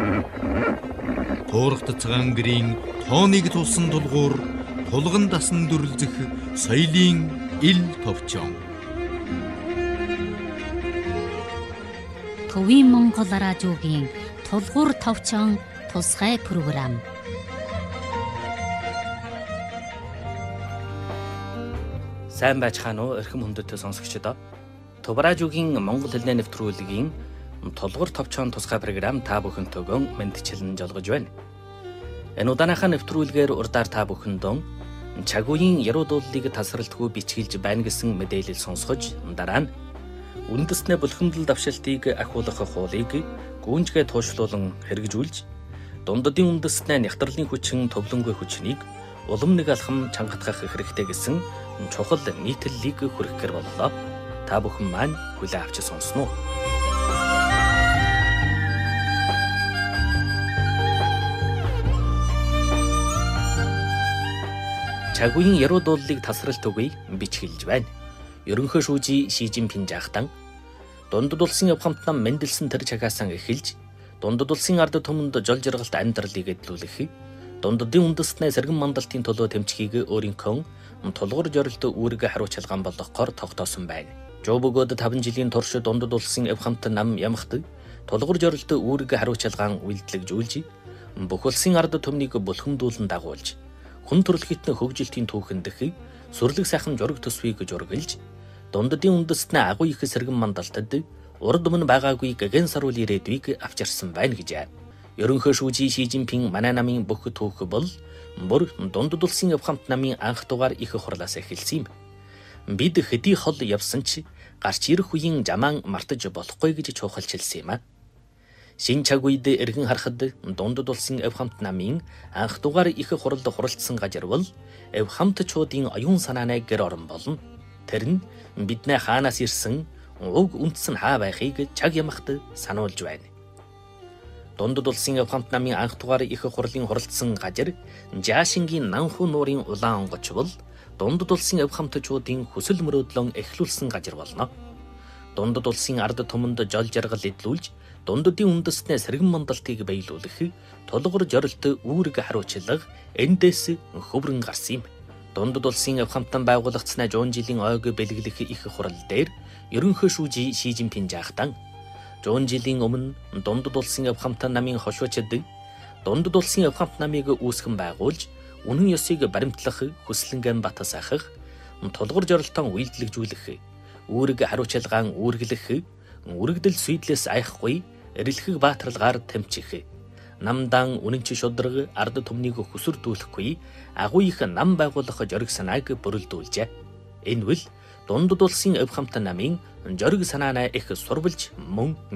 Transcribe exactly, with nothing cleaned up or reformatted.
Туурхтцгаан гэрийн тооныг тулсан тулгуур тулган дасан дүрлзэх соёлын ил товчон. Төвийн Монгол радиогийн тулгуур товчон тусгай програм. Сайн байцгаана уу эрхэм хүндэт сонсогчдоо. Төв радиогийн Монгол хэлний нэвтрүүлгийн тулгуур товчон тусгай програм та бүхэнтэйгөө мэдчилэн жолгож байна. Энэ удааныхаа нэвтрүүлгээр урдаар та бүхэндөө цаг үеийн яруу дуулыг тасралтгүй бичгэлж байна гэсэн мэдээлэл сонсгож, дараа нь үндэснээ булхимдал давшилтыг ахиулах хуулийг гүнжгээ туушлуулан хэрэгжүүлж, дундадын үндэснээ нягтралын хүчин төвлөнгүй хүчнийг улам нэг алхам чангатгах хэрэгтэй гэсэн чухал нийтлэлийг хүргэхээр боллоо. Та бүхэн маань хүлээн авч сонсноо. Цаг үеийн яруу дуулыг тасралт үгүй бичгэлж байна. Ерөнхий шүүжий Ши Жинпин жаахтан дундад улсын явхамт нам мэндэлсэн тэр чагаас эхэлж, дундад улсын ард түмэнд жол жаргалт амьдралыг эдлүүлэх, дундадын үндэснээ сэргэн мандалтын төлөө тэмцхийг өөрийнхөө тулгуур жорилт үүрэг хариуцлагаан болгохоор тогтоосон байна. Жоо бөгөөд таван жилийн турш дундад улсын явхамт нам ямахт тулгуур жорилт үүрэг хариуцлагаан үйлдэлжүүлж, бүх улсын ард түмнийг булхамдуулан дагуулж, хүн төрөлхтний хөгжилтийн түүхэндх сүрлэг сайхан жураг төсвийг жургалж, дундадын үндэснээ агуу их сэргэн мандалтад урд өмнө байгаагүй гэгэн саруул ирээдүйг авчирсан байна гэж. Ерөнхий шүүжий Ши Жинпин манай намын бүх түүх бол бүр дундад улсын явхамт намын анх дугаар их хурлаас эхэлсэн юм. Бид хэдий хол явсан ч гарч ирэх үеийн жамаан мартаж болохгүй гэж чухалчилсан юм а. Шинэ цаг үед эргэн харахад дундад улсын явхамт намын анх дугаар их хуралд хуралдсан газар бол явхамтчуудын оюун санааны гэр орон болно. Тэр нь биднээ хаанаас ирсэн, уг үндэс нь хаа байхыг чаг ямахт сануулж байна. Дундад улсын явхамт намын анх дугаар их хурлын хуралдсан газар Жаашингийн Нанху нуурын улаан онгоч бол дундад улсын явхамтчуудын хүсэл мөрөөдлөн эхлүүлсэн газар болно. Дундад улсын ард түмэнд жол жаргал эдлүүлж, дундадын үндэснээ сэргэн мандалтыг биелүүлэх, тулгуур жорилт үүрэг хариуцлага эндээс хөврөн гарсан юм. Дундад улсын явхамтан байгуулагдсанаа жуун жилийн ойг бэлгэлэх их хурал дээр ерөнхий шүүжий Ши Жинпин жаахтан жуун жилийн өмнө дундад улсын явхамтан намын хошуучид дундад улсын явхамт намыг үүсгэн байгуулж, үнэн ёсыг баримтлах хүслэнгэн бата сахах, тулгуур жорилтон үйлдэлжүүлэх, үүрэг хариуцлагаан үүргэлэх, үрэгдэл сүйдлээс айхгүй эрэлхэг баатарлагаар тэмчих, намдан үнэнч шудраг ард түмнийг хөсөрдүүлэхгүй агуу их нам байгуулах жориг санааг бүрэлдүүлжээ. Энэ үл дундад улсын явхамт намын жориг санаанаа их сурвалж мөн